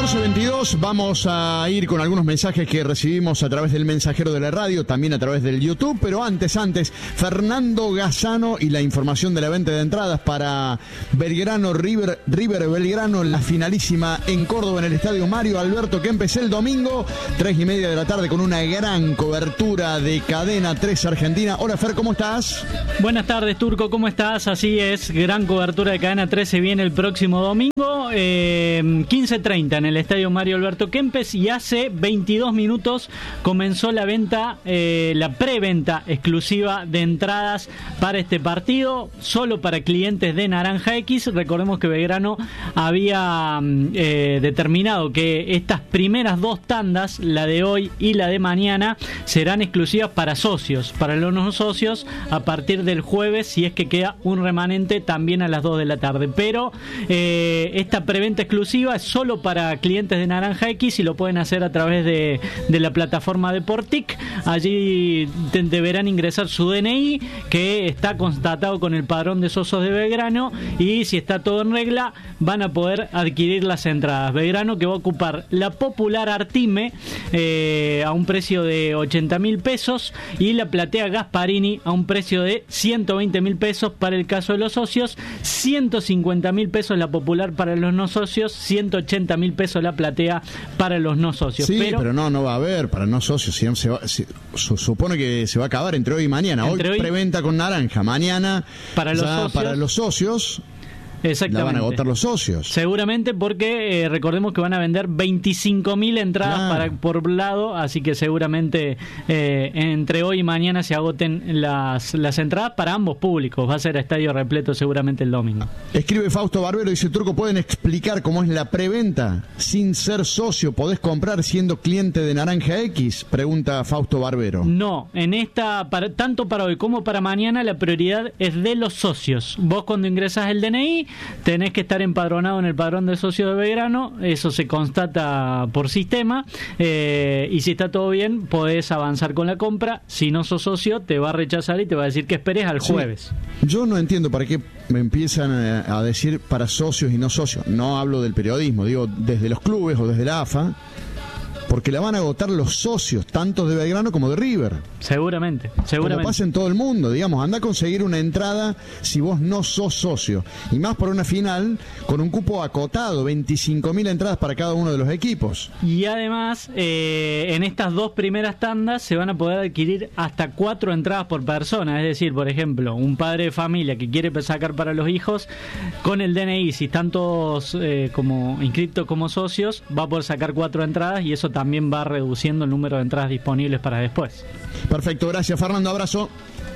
14:22, vamos a ir con algunos mensajes que recibimos a través del mensajero de la radio, también a través del YouTube, pero antes, Fernando Gazzano y la información de la venta de entradas para Belgrano, River Belgrano, la finalísima en Córdoba en el Estadio Mario Alberto Kempes el domingo, 3:30 de la tarde, con una gran cobertura de Cadena 3 Argentina. Hola Fer, ¿cómo estás? Buenas tardes, Turco, ¿cómo estás? Así es, gran cobertura de Cadena 3 se viene el próximo domingo, 15:30 en el Estadio Mario Alberto Kempes, y hace 22 minutos comenzó la venta, la preventa exclusiva de entradas para este partido, solo para clientes de Naranja X. Recordemos que Belgrano había determinado que estas primeras dos tandas, la de hoy y la de mañana, serán exclusivas para socios. Para los no socios, a partir del jueves, si es que queda un remanente, también a las 2 de la tarde. Pero esta preventa exclusiva es solo para clientes de Naranja X y lo pueden hacer a través de la plataforma de Portic. Allí deberán ingresar su DNI, que está constatado con el padrón de socios de Belgrano, y si está todo en regla van a poder adquirir las entradas. Belgrano, que va a ocupar la popular Artime a un precio de 80.000 pesos y la platea Gasparini a un precio de 120.000 pesos para el caso de los socios, 150.000 pesos la popular para los no socios, 180.000 pesos la platea para los no socios. Sí, pero no va a haber para no socios. Se supone que se va a acabar entre hoy y mañana. Hoy preventa con naranja, mañana para los socios. Exactamente. La van a agotar los socios. Seguramente, porque recordemos que van a vender 25.000 entradas por lado, así que seguramente entre hoy y mañana se agoten las entradas para ambos públicos. Va a ser a estadio repleto seguramente el domingo. Escribe Fausto Barbero, dice: Turco, ¿pueden explicar cómo es la preventa? Sin ser socio, ¿podés comprar siendo cliente de Naranja X? Pregunta Fausto Barbero. No, en esta, tanto para hoy como para mañana, la prioridad es de los socios. Vos, cuando ingresás el DNI, tenés que estar empadronado en el padrón de socio de Belgrano, eso se constata por sistema, y si está todo bien podés avanzar con la compra. Si no sos socio, te va a rechazar y te va a decir que esperes al jueves. Yo no entiendo para qué me empiezan a decir para socios y no socios. No hablo del periodismo, digo desde los clubes o desde la AFA, porque la van a agotar los socios, tanto de Belgrano como de River. Seguramente. Como pasa en todo el mundo, digamos, anda a conseguir una entrada si vos no sos socio. Y más por una final con un cupo acotado, 25.000 entradas para cada uno de los equipos. Y además, en estas dos primeras tandas se van a poder adquirir hasta 4 entradas por persona. Es decir, por ejemplo, un padre de familia que quiere sacar para los hijos, con el DNI, si están todos como inscritos como socios, va a poder sacar 4 entradas, y eso también va reduciendo el número de entradas disponibles para después. Perfecto, gracias Fernando, abrazo.